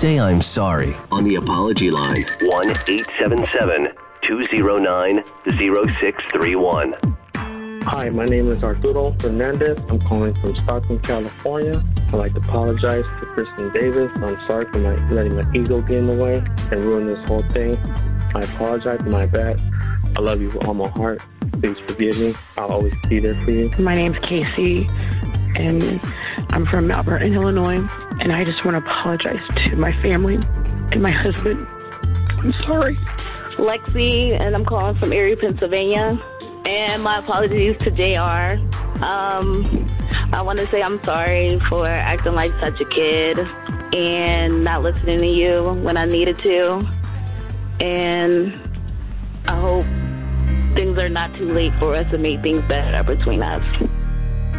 Say I'm sorry on the apology line. 1-877-209-0631. Hi, my name is Arturo Fernandez. I'm calling from Stockton, California. I'd like to apologize to Kristen Davis. I'm sorry for letting my ego get in the way and ruin this whole thing. I apologize for my bad. I love you with all my heart. Please forgive me. I'll always be there for you. My name's Casey, and I'm from Mount Vernon, Illinois, and I just want to apologize to my family and my husband. I'm sorry. Lexi, and I'm calling from Erie, Pennsylvania. And my apologies to JR. I want to say I'm sorry for acting like such a kid and not listening to you when I needed to. And I hope things are not too late for us to make things better between us.